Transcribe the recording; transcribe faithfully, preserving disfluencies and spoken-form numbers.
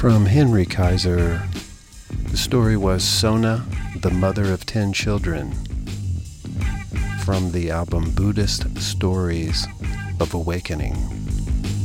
From Henry Kaiser, the story was Sona, the Mother of Ten Children, from the album Buddhist Stories of Awakening.